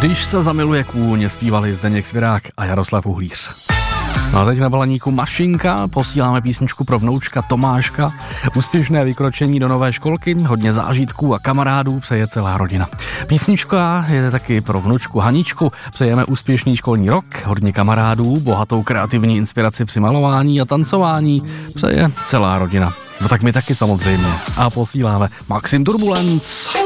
Když se zamiluje kůň, zpívali Zdeněk Svěrák a Jaroslav Uhlíř. No a teď na Balaníku Mašinka, posíláme písničku pro vnoučka Tomáška. Úspěšné vykročení do nové školky, hodně zážitků a kamarádů přeje celá rodina. Písnička je taky pro vnučku Haničku, přejeme úspěšný školní rok, hodně kamarádů, bohatou kreativní inspiraci při malování a tancování přeje celá rodina. No tak my taky samozřejmě. A posíláme Maxim Turbulence.